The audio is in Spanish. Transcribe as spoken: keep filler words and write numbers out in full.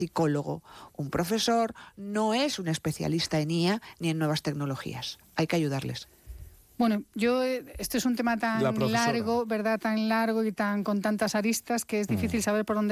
psicólogo, un profesor, no es un especialista en I A ni en nuevas tecnologías. Hay que ayudarles. Bueno, yo esto es un tema tan largo, ¿verdad? Tan largo y tan con tantas aristas que es difícil mm. saber por dónde